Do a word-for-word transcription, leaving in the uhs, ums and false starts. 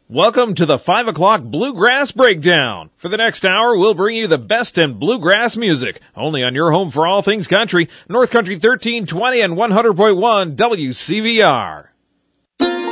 Welcome to the five o'clock Bluegrass Breakdown. For the next hour, we'll bring you the best in bluegrass music, only on your home for all things country, North Country thirteen twenty and one hundred point one W C V R.